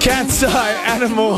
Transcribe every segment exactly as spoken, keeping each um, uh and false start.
Cat's Eye Animal.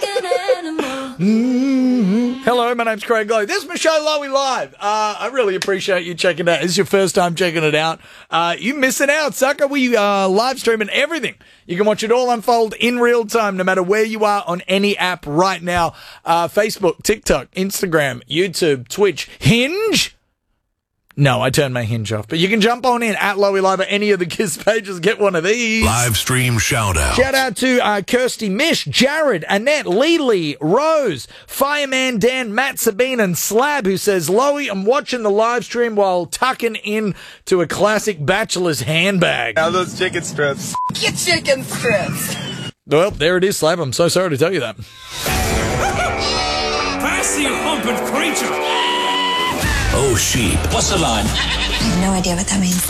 Mm-hmm. Hello, my name's Craig Lowe. This is Michelle Lowy Live. Uh, I really appreciate you checking it out. This is your first time checking it out. Uh, you missing out, sucker. We uh, live streaming everything. You can watch it all unfold in real time, no matter where you are on any app right now. Uh, Facebook, TikTok, Instagram, YouTube, Twitch, Hinge. No, I turned my Hinge off. But you can jump on in at Lowy Live or any of the Kiss pages. Get one of these. Live stream shout out. Shout out to uh, Kirsty, Mish, Jared, Annette, Lily, Rose, Fireman Dan, Matt, Sabine, and Slab, who says, Lowy, I'm watching the live stream while tucking in to a classic bachelor's handbag. Now those chicken strips. Get chicken strips. Well, there it is, Slab. I'm so sorry to tell you that. Fancy humping creature. Oh, sheep. What's the line? I have no idea what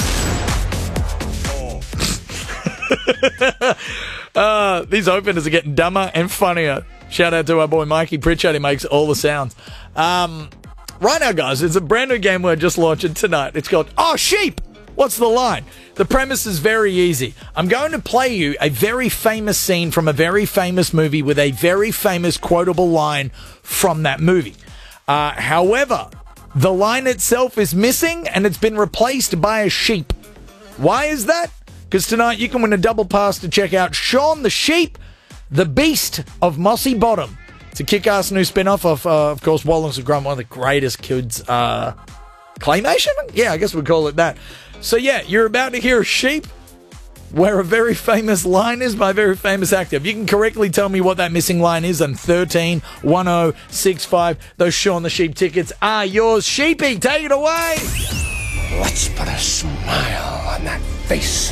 that means. uh, these openers are getting dumber and funnier. Shout out to our boy Mikey Pritchard. He makes all the sounds. Um, right now, guys, it's a brand new game we're just launching tonight. It's called Oh, Sheep. What's the line? The premise is very easy. I'm going to play you a very famous scene from a very famous movie with a very famous quotable line from that movie. Uh, however, the line itself is missing and it's been replaced by a sheep. Why is that? Because tonight you can win a double pass to check out Shaun the Sheep, the Beast of Mossy Bottom. It's a kick-ass new spin-off of, uh, of course, Wallace and Gromit, one of the greatest kids' uh, claymation? Yeah, I guess we'd call it that. So yeah, you're about to hear a sheep where a very famous line is by a very famous actor. If you can correctly tell me what that missing line is, on thirteen one oh six five, those Shaun the Sheep tickets are yours. Sheepy, take it away. Let's put a smile on that face.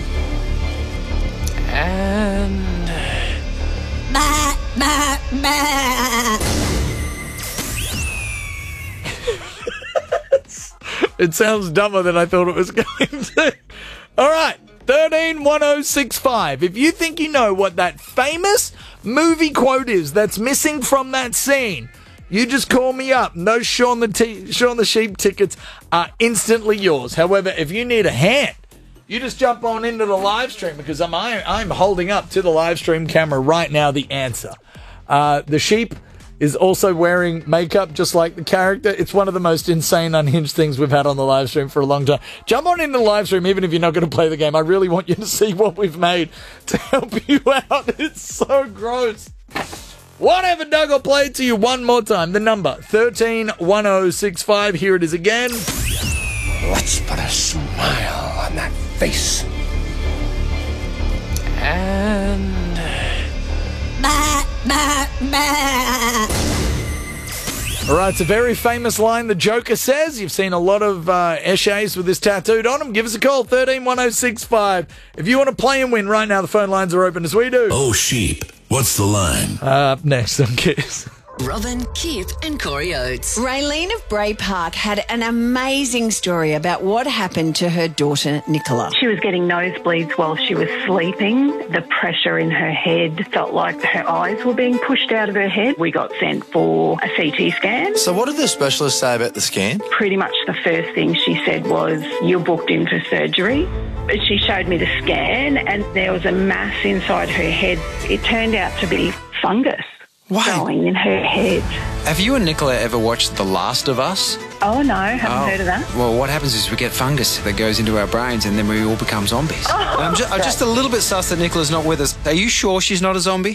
And... Bah, bah, bah. It sounds dumber than I thought it was going to. All right. thirteen one oh six five. If you think you know what that famous movie quote is that's missing from that scene, you just call me up. Those Shaun the, T- Shaun the Sheep tickets are instantly yours. However, if you need a hand, you just jump on into the live stream because I'm, I'm holding up to the live stream camera right now the answer. Uh, the sheep is also wearing makeup just like the character. It's one of the most insane unhinged things we've had on the live stream for a long time. Jump on into the live stream even if you're not going to play the game. I really want you to see what we've made to help you out. It's so gross. Whatever, Doug, I'll play it to you one more time. The number, thirteen one oh six five. Here it is again. Let's put a smile on that face. And... Bah, bah, bah. All right, it's a very famous line the Joker says. You've seen a lot of uh, essays with this tattooed on them. Give us a call, thirteen one oh six five. If you want to play and win right now, the phone lines are open as we do. Oh, sheep. What's the line? Uh, up next on Kiss. Robin, Kip and Corey Oates. Raylene of Bray Park had an amazing story about what happened to her daughter, Nicola. She was getting nosebleeds while she was sleeping. The pressure in her head felt like her eyes were being pushed out of her head. We got sent for a C T scan. So what did the specialist say about the scan? Pretty much the first thing she said was, you're booked in for surgery. She showed me the scan and there was a mass inside her head. It turned out to be fungus. Why? Growing in her head. Have you and Nicola ever watched The Last of Us? Oh, no, haven't oh. heard of that. Well, what happens is we get fungus that goes into our brains and then we all become zombies. Oh, I'm, ju- I'm just a little bit sus that Nicola's not with us. Are you sure she's not a zombie?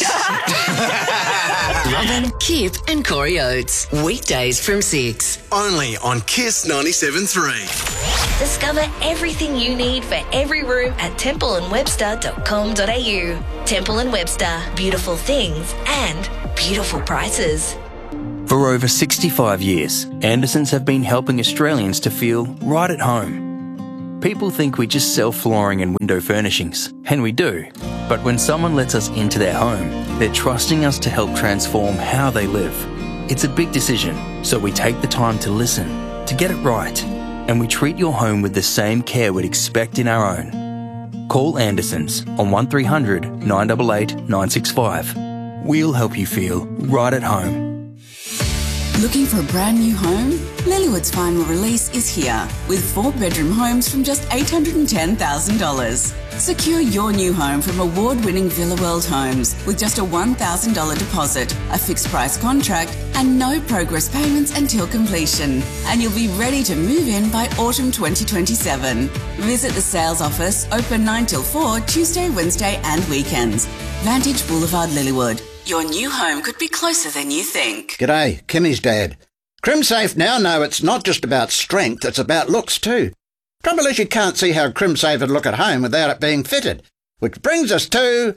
Robin, Kip and Corey Oates. Weekdays from six. Only on Kiss ninety-seven three. Discover everything you need for every room at temple and webster dot com dot a u. Temple and Webster. Beautiful things and beautiful prices. For over sixty-five years, Andersons have been helping Australians to feel right at home. People think we just sell flooring and window furnishings, and we do. But when someone lets us into their home, they're trusting us to help transform how they live. It's a big decision, so we take the time to listen, to get it right, and we treat your home with the same care we'd expect in our own. Call Andersons on one three hundred nine eight eight nine six five. We'll help you feel right at home. Looking for a brand new home? Lilywood's final release is here with four bedroom homes from just eight hundred ten thousand dollars. Secure your new home from award-winning Villa World Homes with just a one thousand dollars deposit, a fixed-price contract and no progress payments until completion. And you'll be ready to move in by autumn twenty twenty-seven. Visit the sales office, open nine till four, Tuesday, Wednesday and weekends. Vantage Boulevard, Lilywood. Your new home could be closer than you think. G'day, Kimmy's dad. CrimSafe now know it's not just about strength, it's about looks too. Trouble is you can't see how CrimSafe would look at home without it being fitted. Which brings us to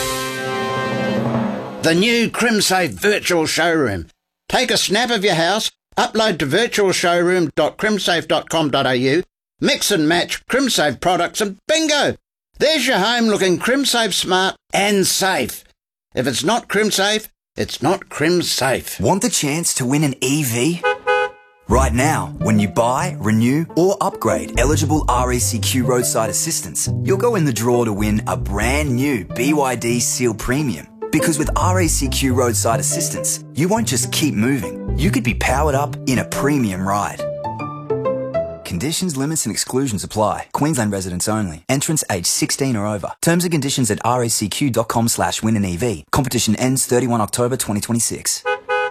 the new CrimSafe Virtual Showroom. Take a snap of your house, upload to virtual showroom dot crimsafe dot com dot a u, mix and match CrimSafe products and bingo! There's your home looking CrimSafe smart and safe. If it's not CrimSafe, it's not CrimSafe. Want the chance to win an E V? Right now, when you buy, renew or upgrade eligible R A C Q roadside assistance, you'll go in the draw to win a brand new B Y D Seal Premium. Because with R A C Q roadside assistance, you won't just keep moving, you could be powered up in a premium ride. Conditions, limits and exclusions apply. Queensland residents only. Entrants aged sixteen or over. Terms and conditions at racq.com slash win an EV. Competition ends thirty-first October twenty twenty-six.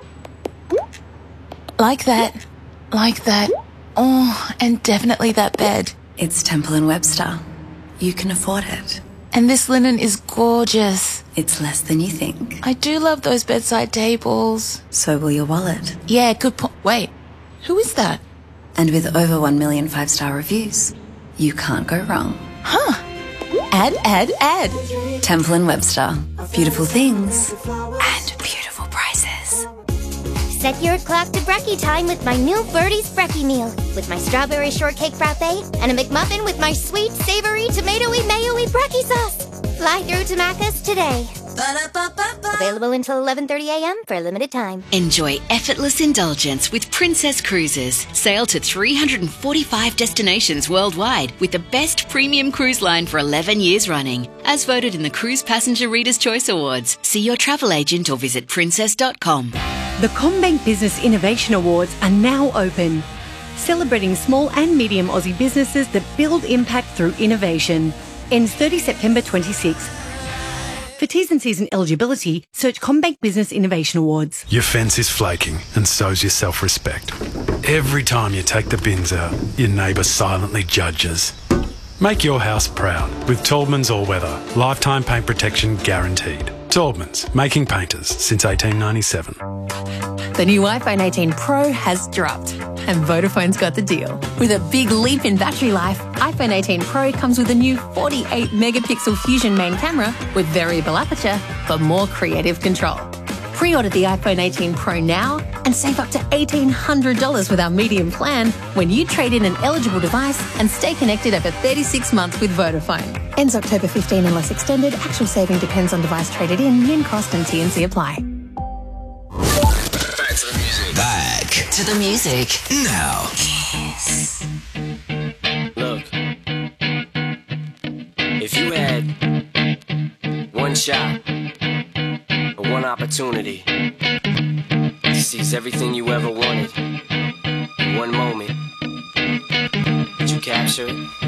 Like that. Like that. Oh, and definitely that bed. It's Temple and Webster. You can afford it. And this linen is gorgeous. It's less than you think. I do love those bedside tables. So will your wallet. Yeah, good point. Wait, who is that? And with over one million five-star reviews, you can't go wrong. Huh. Add, add, add. Temple and Webster. Beautiful things. And beautiful prices. Set your clock to brekkie time with my new Birdie's Brekkie Meal. With my strawberry shortcake frappe and a McMuffin with my sweet, savory, tomatoey, mayo-y brekkie sauce. Fly through to Macca's today. Ba-da-ba-ba-ba. Available until eleven thirty a m for a limited time. Enjoy effortless indulgence with Princess Cruises. Sail to three hundred forty-five destinations worldwide with the best premium cruise line for eleven years running. As voted in the Cruise Passenger Reader's Choice Awards. See your travel agent or visit princess dot com. The CommBank Business Innovation Awards are now open, celebrating small and medium Aussie businesses that build impact through innovation. Ends thirtieth September twenty-sixth. For T's and C's and eligibility, search CommBank Business Innovation Awards. Your fence is flaking, and so's your self-respect. Every time you take the bins out, your neighbour silently judges. Make your house proud with Taubman's All Weather, lifetime paint protection guaranteed. Taubman's, making painters since eighteen ninety-seven. The new iPhone eighteen Pro has dropped, and Vodafone's got the deal. With a big leap in battery life, iPhone eighteen Pro comes with a new forty-eight megapixel Fusion main camera with variable aperture for more creative control. Pre-order the iPhone eighteen Pro now and save up to eighteen hundred dollars with our medium plan when you trade in an eligible device and stay connected over thirty-six months with Vodafone. Ends October fifteenth unless extended. Actual saving depends on device traded in. Min cost and T and C apply. Back to the music. Back to the music. Now. Kiss. Look, if you had one shot or one opportunity to seize everything you ever wanted in one moment, would you capture it?